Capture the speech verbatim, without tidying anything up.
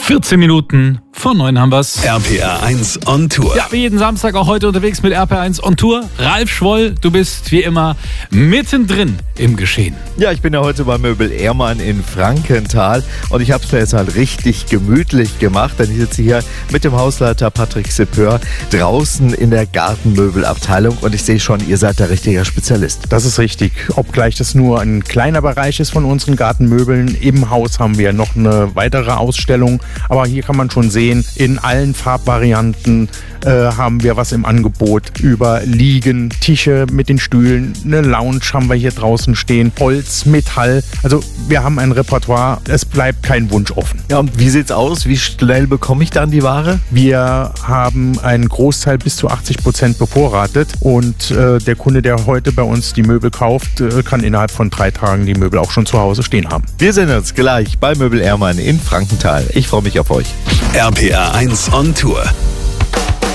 vierzehn Minuten vor neun haben wir's. R P R eins on Tour. Ja, wie jeden Samstag auch heute unterwegs mit R P R eins on Tour. Ralf Schwoll, du bist wie immer mittendrin im Geschehen. Ja, ich bin ja heute bei Möbel Ehrmann in Frankenthal und ich habe es mir jetzt halt richtig gemütlich gemacht, denn ich sitze hier mit dem Hausleiter Patrick Seppör draußen in der Gartenmöbelabteilung und ich sehe schon, ihr seid der richtige Spezialist. Das ist richtig, obgleich das nur ein kleiner Bereich ist von unseren Gartenmöbeln. Im Haus haben wir noch eine weitere Ausstellung, aber hier kann man schon sehen, in allen Farbvarianten äh, haben wir was im Angebot. Über Liegen, Tische mit den Stühlen, eine Lounge haben wir hier draußen stehen, Holz, Metall. Also wir haben ein Repertoire, es bleibt kein Wunsch offen. Ja, und wie sieht's aus? Wie schnell bekomme ich dann die Ware? Wir haben einen Großteil bis zu achtzig Prozent bevorratet und äh, der Kunde, der heute bei uns die Möbel kauft, äh, kann innerhalb von drei Tagen die Möbel auch schon zu Hause stehen haben. Wir sehen uns gleich bei Möbel Ehrmann in Frankenthal. Ich freue mich auf euch. R P R eins on Tour.